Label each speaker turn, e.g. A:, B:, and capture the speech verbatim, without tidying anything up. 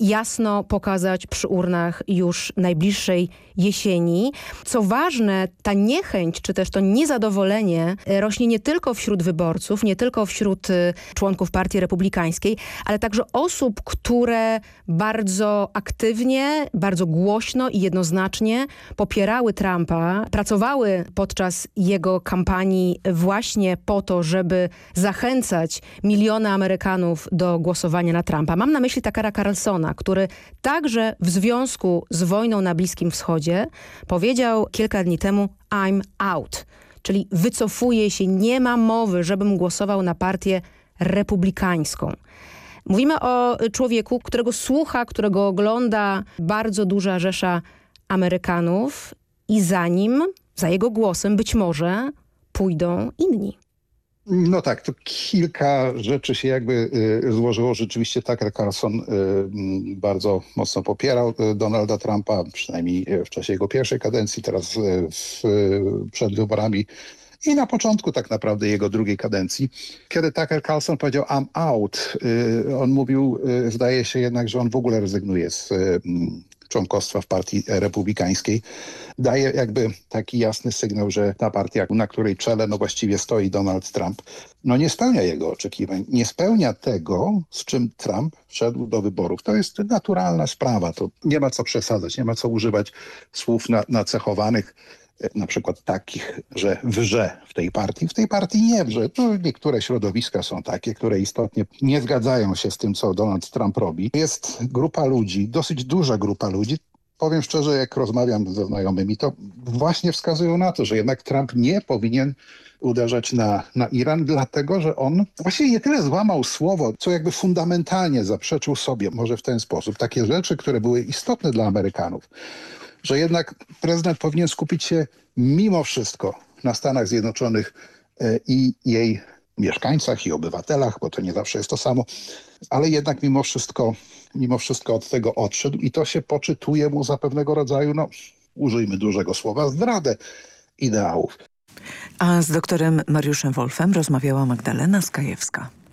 A: jasno pokazać przy urnach już najbliższej jesieni. Co ważne, ta niechęć, czy też to niezadowolenie rośnie nie tylko wśród wyborców, nie tylko wśród członków Partii Republikańskiej, ale także osób, które bardzo aktywnie, bardzo głośno i jednoznacznie popierały Trumpa, pracowały podczas jego kampanii właśnie po to, żeby zachęcać miliony Amerykanów do głosowania na Trumpa. Mam na myśli Tuckera Carlsona, który także w związku z wojną na Bliskim Wschodzie powiedział kilka dni temu I'm out, czyli wycofuje się, nie ma mowy, żebym głosował na partię republikańską. Mówimy o człowieku, którego słucha, którego ogląda bardzo duża rzesza Amerykanów i za nim, za jego głosem być może pójdą inni.
B: No tak, to kilka rzeczy się jakby y, złożyło. Rzeczywiście Tucker Carlson y, bardzo mocno popierał y, Donalda Trumpa, przynajmniej w czasie jego pierwszej kadencji, teraz y, w, y, przed wyborami i na początku tak naprawdę jego drugiej kadencji. Kiedy Tucker Carlson powiedział I'm out, y, on mówił, y, zdaje się jednak, że on w ogóle rezygnuje z y, członkostwa w partii republikańskiej. Daje jakby taki jasny sygnał, że ta partia, na której czele no właściwie stoi Donald Trump, no nie spełnia jego oczekiwań. Nie spełnia tego, z czym Trump wszedł do wyborów. To jest naturalna sprawa. To nie ma co przesadzać, nie ma co używać słów na, nacechowanych na przykład takich, że wrze w tej partii. W tej partii nie wrze. No, niektóre środowiska są takie, które istotnie nie zgadzają się z tym, co Donald Trump robi. Jest grupa ludzi, dosyć duża grupa ludzi. Powiem szczerze, jak rozmawiam ze znajomymi, to właśnie wskazują na to, że jednak Trump nie powinien uderzać na, na Iran, dlatego że on właściwie nie tyle złamał słowo, co jakby fundamentalnie zaprzeczył sobie, może w ten sposób, takie rzeczy, które były istotne dla Amerykanów, że jednak prezydent powinien skupić się mimo wszystko na Stanach Zjednoczonych i jej mieszkańcach i obywatelach, bo to nie zawsze jest to samo, ale jednak mimo wszystko, mimo wszystko od tego odszedł i to się poczytuje mu za pewnego rodzaju, no użyjmy dużego słowa, zdradę ideałów.
C: A z doktorem Mariuszem Wolfem rozmawiała Magdalena Skajewska.